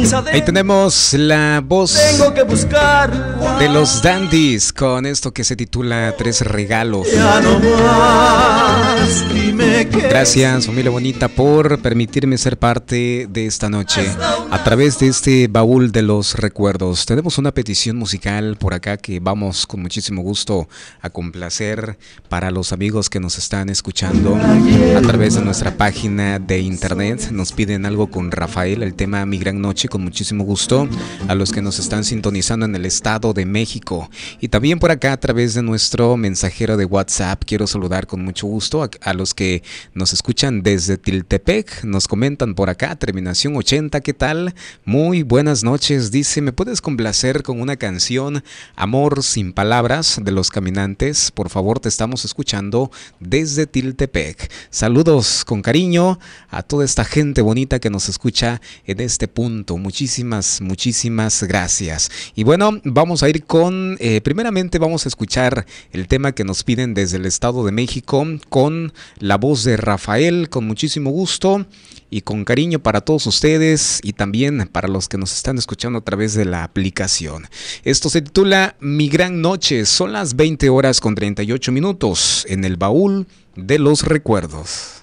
Ahí tenemos la voz de los Dandies con esto que se titula Tres Regalos. Gracias, familia bonita, por permitirme ser parte de esta noche a través de este baúl de los recuerdos. Tenemos una petición musical por acá que vamos con muchísimo gusto a complacer para los amigos que nos están escuchando a través de nuestra página de internet. Nos piden algo con Rafael, el tema Mi Gran Noche, con muchísimo gusto. A los que nos están sintonizando en el Estado de México y también por acá a través de nuestro mensajero de WhatsApp, quiero saludar con mucho gusto a los que nos escuchan desde Tiltepec. Nos comentan por acá, terminación 80, ¿qué tal? Muy buenas noches, dice, ¿me puedes complacer con una canción Amor sin palabras de Los Caminantes? Por favor, te estamos escuchando desde Tiltepec. Saludos con cariño a toda esta gente bonita que nos escucha en este punto. Muchísimas gracias. Y bueno, vamos a ir con, primeramente vamos a escuchar el tema que nos piden desde el Estado de México con la voz de Rafael, con muchísimo gusto y con cariño para todos ustedes y también para los que nos están escuchando a través de la aplicación. Esto se titula Mi Gran Noche. Son las 20 horas con 38 minutos en el baúl de los recuerdos.